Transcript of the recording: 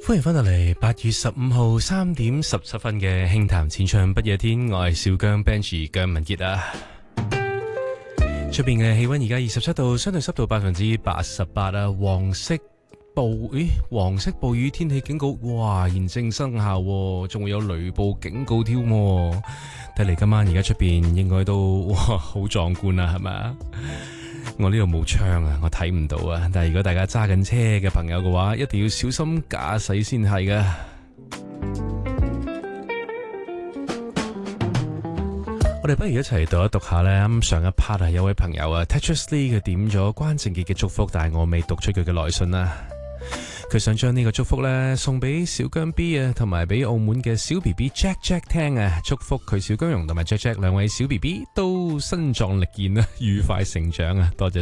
歡迎翻到嚟8月15號3點17分嘅輕談淺唱不夜天，我係小姜 Benji 姜文傑啊。出邊嘅氣溫而家27度，相對濕度88%啊。黃色暴雨天氣警告，哇，現正生效，仲會有雷暴警告添。睇嚟今晚而家出邊應該都哇好壯觀啊，係咪啊？我呢度冇窗啊，我睇唔到啊。但係如果大家揸緊車嘅朋友嘅話，一定要小心駕駛先係㗎。我哋不如一齊讀一讀下呢。咁上一 part 係有位朋友啊 Tetris Lee 佢點咗關正傑嘅祝福，但係我未讀出佢嘅來信啦。佢想將呢個祝福呢送俾小姜 B 啊，同埋俾澳門嘅小 BB Jack Jack 聽啊，祝福佢小姜蓉同埋 Jack Jack 兩位小 BB 都身壯力健啊，愉快成長啊，多謝。